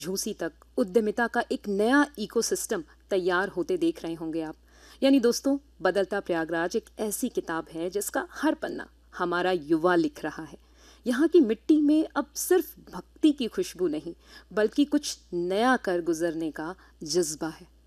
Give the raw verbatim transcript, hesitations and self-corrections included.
झूसी तक उद्यमिता का एक नया इकोसिस्टम तैयार होते देख रहे होंगे आप। यानी दोस्तों, बदलता प्रयागराज एक ऐसी किताब है जिसका हर पन्ना हमारा युवा लिख रहा है। यहाँ की मिट्टी में अब सिर्फ भक्ति की खुशबू नहीं, बल्कि कुछ नया कर गुजरने का जज्बा है।